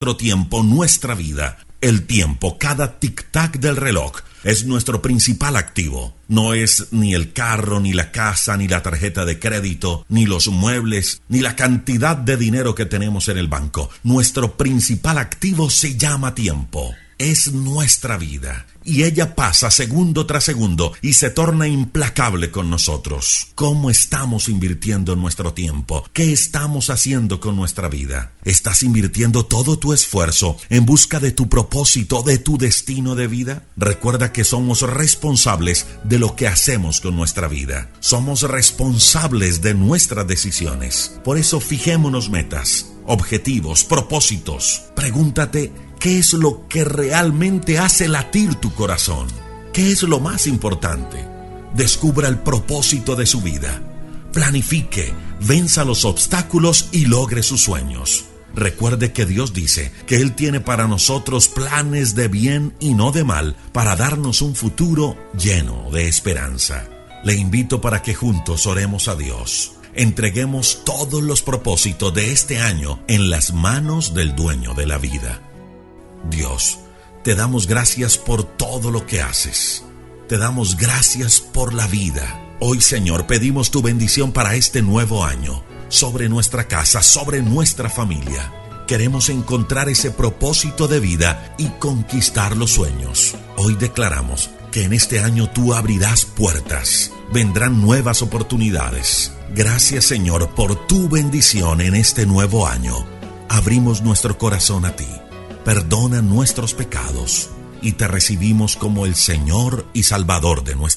nuestro tiempo, nuestra vida. El tiempo, cada tic-tac del reloj, es nuestro principal activo. No es ni el carro, ni la casa, ni la tarjeta de crédito, ni los muebles, ni la cantidad de dinero que tenemos en el banco. Nuestro principal activo se llama tiempo. Es nuestra vida, y ella pasa segundo tras segundo y se torna implacable con nosotros. ¿Cómo estamos invirtiendo nuestro tiempo? ¿Qué estamos haciendo con nuestra vida? ¿Estás invirtiendo todo tu esfuerzo en busca de tu propósito, de tu destino de vida? Recuerda que somos responsables de lo que hacemos con nuestra vida. Somos responsables de nuestras decisiones. Por eso fijémonos metas, objetivos, propósitos. Pregúntate, ¿qué es lo que realmente hace latir tu corazón? ¿Qué es lo más importante? Descubra el propósito de su vida. Planifique, venza los obstáculos y logre sus sueños. Recuerde que Dios dice que Él tiene para nosotros planes de bien y no de mal, para darnos un futuro lleno de esperanza. Le invito para que juntos oremos a Dios. Entreguemos todos los propósitos de este año en las manos del dueño de la vida. Dios, te damos gracias por todo lo que haces. Te damos gracias por la vida. Hoy, Señor, pedimos tu bendición para este nuevo año, sobre nuestra casa, sobre nuestra familia. Queremos encontrar ese propósito de vida y conquistar los sueños. Hoy declaramos que en este año tú abrirás puertas. Vendrán nuevas oportunidades. Gracias, Señor, por tu bendición en este nuevo año. Abrimos nuestro corazón a ti. Perdona nuestros pecados y te recibimos como el Señor y Salvador de nuestra vida.